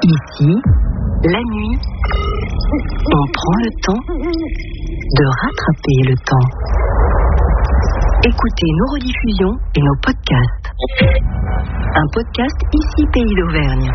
Ici, la nuit, on prend le temps de rattraper le temps. Écoutez nos rediffusions et nos podcasts. Un podcast Ici Pays d'Auvergne.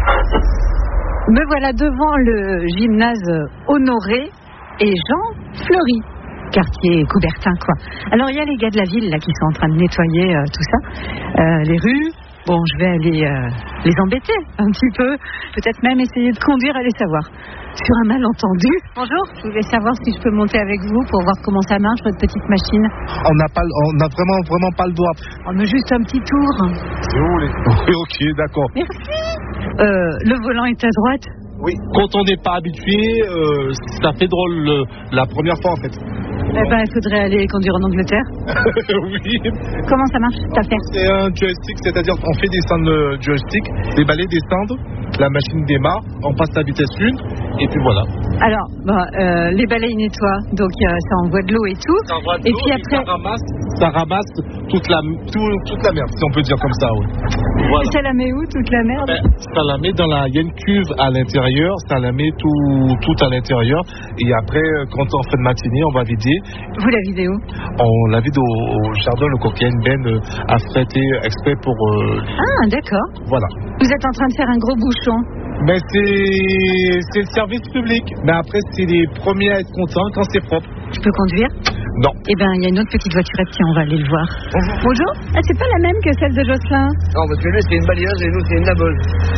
Me voilà devant le gymnase Honoré et Jean Fleury, quartier Coubertin, quoi. Alors il y a les gars de la ville là qui sont en train de nettoyer tout ça, les rues. Bon, je vais aller les embêter un petit peu, peut-être même essayer de conduire, aller savoir. Sur un malentendu. Bonjour, je voulais savoir si je peux monter avec vous pour voir comment ça marche, votre petite machine. On n'a vraiment pas le droit. On a juste un petit tour. Si vous voulez. Oui, ok, d'accord. Merci. Le volant est à droite. Oui, quand on n'est pas habitué, ça fait drôle la première fois en fait. Eh ben, il faudrait aller conduire en Angleterre. Oui. Comment ça marche, cette affaire? C'est un joystick, c'est-à-dire qu'on fait descendre le joystick, les balais descendent, la machine démarre, on passe à vitesse 1, et puis voilà. Alors, les balais ils nettoient, donc ça envoie de l'eau et tout. Et puis après, ça ramasse toute la merde, si on peut dire comme ça. Oui. Voilà. Ça la met où, toute la merde? Ça la met il y a une cuve à l'intérieur, ça la met tout à l'intérieur, et après, quand on fait de matinée, on va vider. Vous la videz où? On la vide au jardin, le coquin, une benne affrétée exprès pour... Ah, d'accord. Voilà. Vous êtes en train de faire un gros bouchon. Mais c'est le service public. Mais après, c'est les premiers à être contents quand c'est propre. Je peux conduire? Non. Eh bien, il y a une autre petite voiturette, tiens, on va aller le voir. Bonjour. Ah, c'est pas la même que celle de Jocelyn? Non, parce que lui, c'est une balayeuse et nous, c'est une laveuse.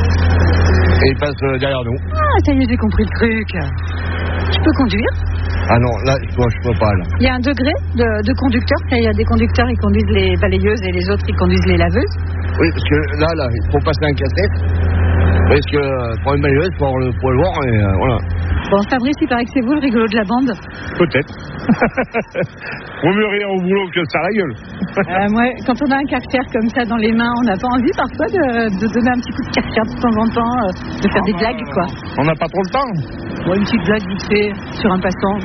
Et il passe derrière nous. Ah, ça y est, j'ai compris le truc. Je peux conduire? Ah non, là, je peux pas, là. Il y a un degré de conducteur. Il y a des conducteurs, ils conduisent les balayeuses et les autres, ils conduisent les laveuses. Oui, parce que là, il faut passer un casse-tête. Parce que pour une balayeuse, pour le voir, et voilà. Bon, Fabrice, il paraît que c'est vous le rigolo de la bande. Peut-être. Vaut mieux rire au boulot que ça à la gueule. Moi, quand on a un Karcher comme ça dans les mains, on n'a pas envie parfois de donner un petit coup de Karcher de temps en temps, de faire des blagues, quoi. On n'a pas trop le temps. Bon, une petite blague vite fait sur un passant.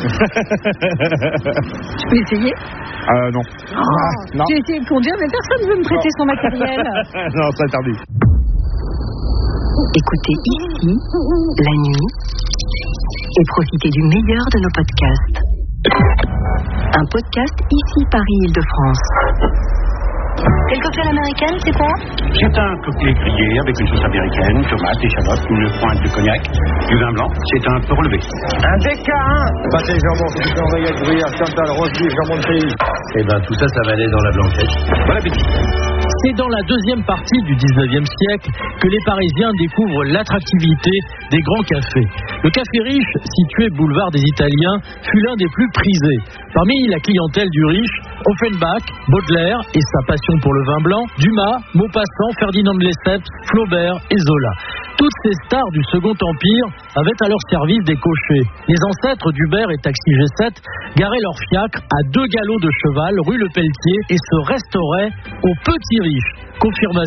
Je peux essayer? Non. Non. J'ai essayé de conduire, mais personne ne veut me prêter son matériel. Non, c'est interdit. Écoutez Ici, la nuit, et profitez du meilleur de nos podcasts. Un podcast Ici Paris-Île-de-France. C'est le cocktail américain, c'est quoi? C'est un cocktail grillé avec une sauce américaine, tomates, échalotes, une pointe de cognac, du vin blanc. C'est un peu relevé. Un DK1. Pâté jambon, c'est du oreillette, gruyère, chantal, rose beef, jambon de pays. Et ben tout ça va aller dans la blanquette. Bon appétit. C'est dans la deuxième partie du 19e siècle que les Parisiens découvrent l'attractivité des grands cafés. Le Café Riche, situé boulevard des Italiens, fut l'un des plus prisés. Parmi la clientèle du Riche, Offenbach, Baudelaire et sa passion pour le vin blanc, Dumas, Maupassant, Ferdinand de Lesseps, Flaubert et Zola. Toutes ces stars du Second Empire avaient à leur service des cochers. Les ancêtres d'Uber et Taxi G7 garaient leur fiacre à 2 galops de cheval rue Le Pelletier et se restauraient au Petit Riche. Confirmation